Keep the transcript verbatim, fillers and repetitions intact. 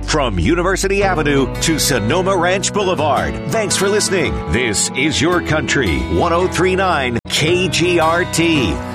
from University Avenue to Sonoma Ranch Boulevard. Thanks for listening. This is Your Country, one oh three point nine K G R T.